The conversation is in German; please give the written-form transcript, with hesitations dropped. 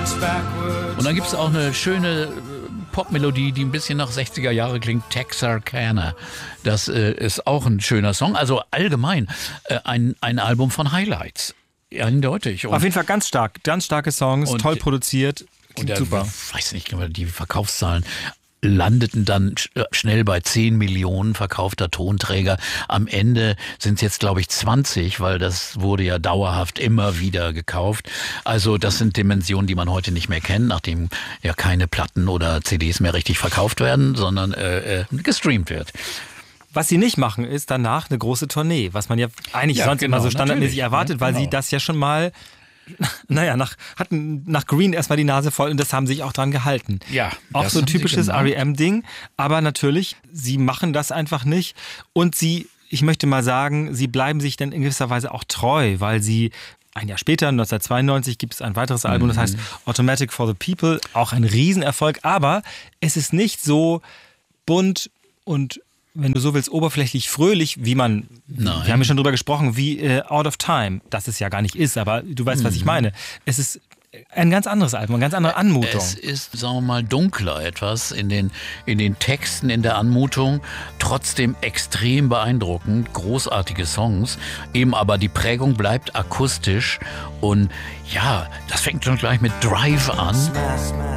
Und dann gibt es auch eine schöne Popmelodie, die ein bisschen nach 60er Jahre klingt, Texarkana. Das ist auch ein schöner Song. Also allgemein ein Album von Highlights. Eindeutig. Auf jeden Fall ganz starke Songs, toll produziert, klingt super. Ich weiß nicht, die Verkaufszahlen landeten dann schnell bei 10 Millionen verkaufter Tonträger. Am Ende sind es jetzt, glaube ich, 20, weil das wurde ja dauerhaft immer wieder gekauft. Also das sind Dimensionen, die man heute nicht mehr kennt, nachdem ja keine Platten oder CDs mehr richtig verkauft werden, sondern gestreamt wird. Was sie nicht machen, ist danach eine große Tournee, was man ja eigentlich sonst immer so standardmäßig erwartet, weil sie das ja schon mal hatten nach Green erstmal die Nase voll und das haben sich auch dran gehalten. Ja. Auch so ein typisches R.E.M.-Ding, aber natürlich, sie machen das einfach nicht und ich möchte mal sagen, sie bleiben sich dann in gewisser Weise auch treu, weil sie ein Jahr später, 1992, gibt es ein weiteres Album, das heißt Automatic for the People, auch ein Riesenerfolg, aber es ist nicht so bunt und wenn du so willst, oberflächlich fröhlich, wir haben ja schon drüber gesprochen, wie Out of Time, das es ja gar nicht ist, aber du weißt, was ich meine. Es ist ein ganz anderes Album, eine ganz andere Anmutung. Es ist, sagen wir mal, dunkler etwas in den Texten, in der Anmutung, trotzdem extrem beeindruckend, großartige Songs, eben aber die Prägung bleibt akustisch und ja, das fängt schon gleich mit Drive an.